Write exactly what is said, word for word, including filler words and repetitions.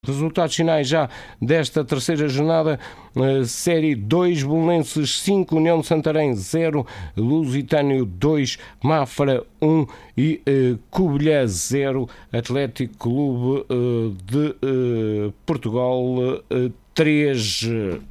Resultados finais já desta terceira jornada, Série dois, Belenenses cinco, União de Santarém zero, Lusitânio dois, Mafra um e uh, Covilhã zero, Atlético Clube uh, de uh, Portugal uh, três.